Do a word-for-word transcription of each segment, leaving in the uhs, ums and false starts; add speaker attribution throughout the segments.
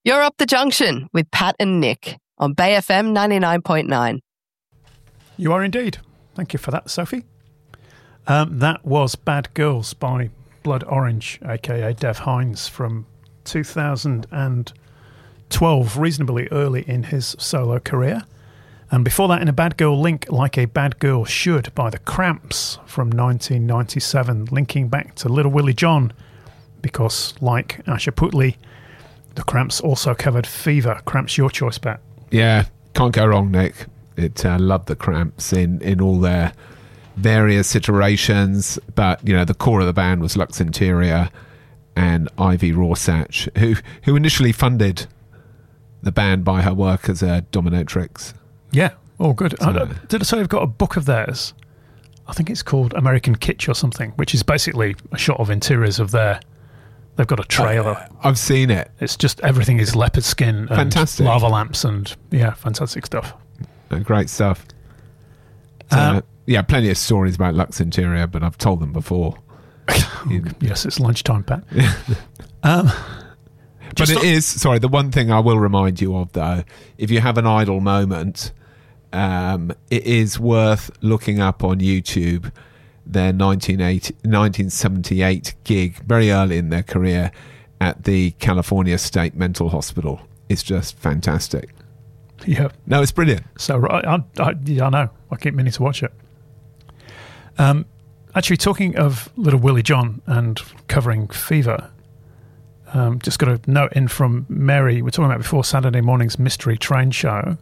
Speaker 1: You're Up the Junction with Pat and Nick on Bay F M ninety-nine point nine.
Speaker 2: You are indeed. Thank you for that, Sophie. Um, that was Bad Girls by Blood Orange, aka Dev Hynes, from two thousand twelve, reasonably early in his solo career. And before that, in a Bad Girl link, Like a Bad Girl Should by The Cramps from nineteen ninety-seven, linking back to Little Willie John, because like Asha Putley, The Cramps also covered Fever. Cramps, your choice, Pat.
Speaker 3: Yeah, can't go wrong, Nick. It uh, loved The Cramps in, in all their various iterations, but you know the core of the band was Lux Interior and Ivy Rorschach, who who initially funded the band by her work as a dominatrix.
Speaker 2: Yeah, all good.
Speaker 3: So,
Speaker 2: I, did I say I've got a book of theirs? I think it's called American Kitsch or something, which is basically a shot of interiors of their. They've got a trailer.
Speaker 3: Uh, I've seen it.
Speaker 2: It's just everything is leopard skin and
Speaker 3: fantastic
Speaker 2: lava lamps and yeah, fantastic stuff.
Speaker 3: Uh, great stuff. So,
Speaker 2: Um,
Speaker 3: yeah, plenty of stories about Lux Interior, but I've told them before. You-
Speaker 2: Yes, it's lunchtime, Pat. um,
Speaker 3: But
Speaker 2: just
Speaker 3: it
Speaker 2: on-
Speaker 3: is, sorry, the one thing I will remind you of, though, if you have an idle moment, um, it is worth looking up on YouTube their nineteen eighty, nineteen seventy-eight gig, very early in their career, at the California State Mental Hospital. It's just fantastic.
Speaker 2: Yeah.
Speaker 3: No, it's brilliant.
Speaker 2: So right, I, I, yeah, I know. I keep meaning to watch it. Um, actually, talking of Little Willie John and covering Fever, um, just got a note in from Mary. We're talking about before Saturday morning's Mystery Train show.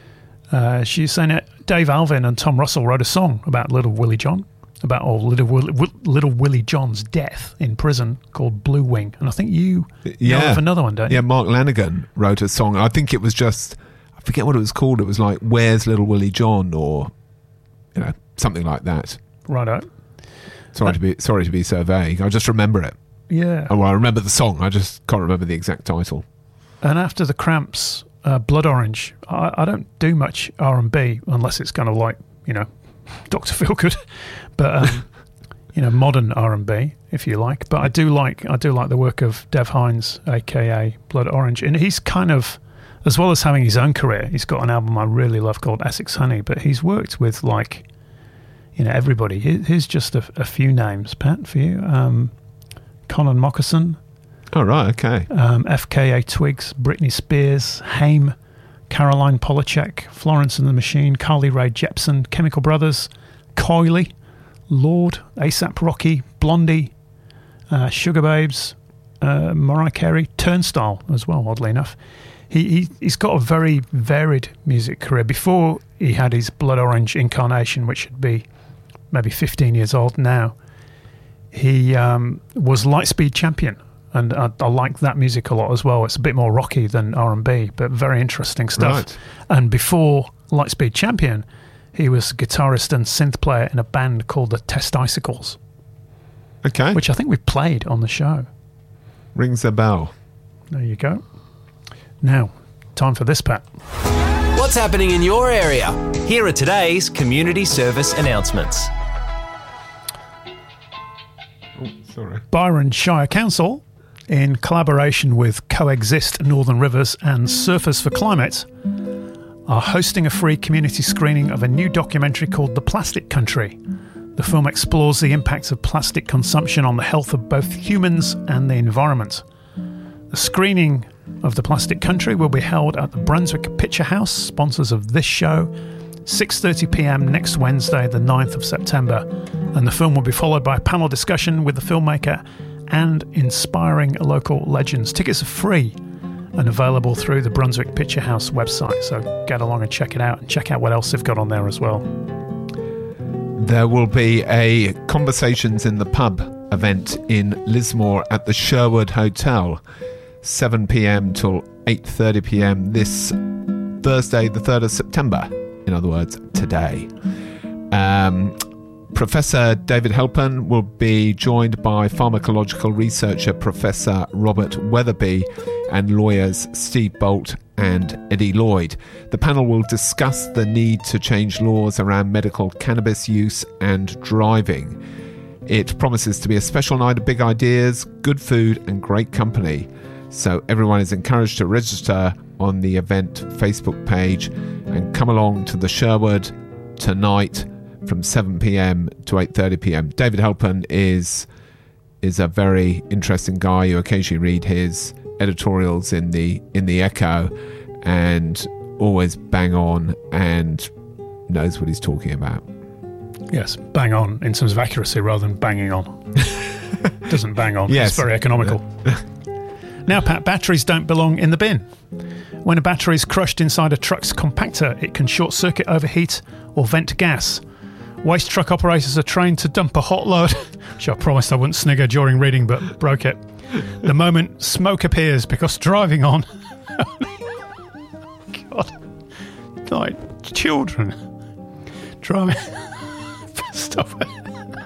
Speaker 2: Uh, she's saying that Dave Alvin and Tom Russell wrote a song about Little Willie John, about old Little Willie, Little Willie John's death in prison, called Blue Wing. And I think you
Speaker 3: Yeah.
Speaker 2: know of another one, don't you?
Speaker 3: Yeah, Mark Lanigan wrote a song. I think it was just, I forget what it was called. It was like, Where's Little Willie John? Or, you know, something like that.
Speaker 2: Righto.
Speaker 3: Sorry
Speaker 2: Uh,
Speaker 3: to be sorry to be so vague. I just remember it.
Speaker 2: Yeah.
Speaker 3: Oh, well, I remember the song. I just can't remember the exact title.
Speaker 2: And after the Cramps, uh, Blood Orange, I, I don't do much R and B unless it's kind of like, you know, Doctor Feelgood, but um, you know, modern R and B, if you like. But I do like I do like the work of Dev Hynes, aka Blood Orange, and he's kind of, as well as having his own career, he's got an album I really love called Essex Honey. But he's worked with like, you know, everybody. Here- Here's just a, a few names, Pat, for you. Um, Colin Moccasin,
Speaker 3: Oh, right, okay.
Speaker 2: um, F K A Twigs, Britney Spears, Haim, Caroline Polachek, Florence and the Machine, Carly Rae Jepsen, Chemical Brothers, Coily, Lord, ASAP Rocky, Blondie, uh, Sugar Babes, uh, Mariah Carey, Turnstile as well, oddly enough. He, he, he's got a very varied music career. Before he had his Blood Orange incarnation, which should be maybe fifteen years old now, he um, was Lightspeed champion. And I, I like that music a lot as well. It's a bit more rocky than R and B, but very interesting stuff.
Speaker 3: Right.
Speaker 2: And before Lightspeed champion, he was guitarist and synth player in a band called the Testicles,
Speaker 3: Okay.
Speaker 2: which I think we've played on the show.
Speaker 3: Rings a bell.
Speaker 2: There you go. Now, time for this, Pat.
Speaker 4: What's happening in your area? Here are today's community service announcements.
Speaker 3: Oh, sorry.
Speaker 2: Byron Shire Council, in collaboration with Coexist Northern Rivers and Surfers for Climate, are hosting a free community screening of a new documentary called The Plastic Country. The film explores the impacts of plastic consumption on the health of both humans and the environment. The screening of The Plastic Country will be held at the Brunswick Picture House, sponsors of this show, six thirty p m next Wednesday, the ninth of September. And the film will be followed by a panel discussion with the filmmaker and inspiring local legends. Tickets are free and available through the Brunswick Picture House website, so get along and check it out, and check out what else they've got on there as well.
Speaker 3: There will be a Conversations in the Pub event in Lismore at the Sherwood Hotel, seven p m till eight thirty p m this Thursday, the third of September. In other words, today. Um, Professor David Helpen will be joined by pharmacological researcher Professor Robert Weatherby and lawyers Steve Bolt and Eddie Lloyd. The panel will discuss the need to change laws around medical cannabis use and driving. It promises to be a special night of big ideas, good food and great company. So everyone is encouraged to register on the event Facebook page and come along to the Sherwood tonight from seven p.m. to eight thirty p.m. David Halpern is is a very interesting guy. You occasionally read his editorials in the in the Echo, and always bang on and knows what he's talking about.
Speaker 2: Yes, bang on in terms of accuracy rather than banging on. Doesn't bang on.
Speaker 3: Yes.
Speaker 2: It's very economical. Now, Pat, batteries don't belong in the bin. When a battery is crushed inside a truck's compactor, it can short-circuit, overheat, or vent gas. Waste truck operators are trained to dump a hot load, which I promised I wouldn't snigger during reading, but broke it. The moment smoke appears because driving on... God. Like children. Driving... Stop it.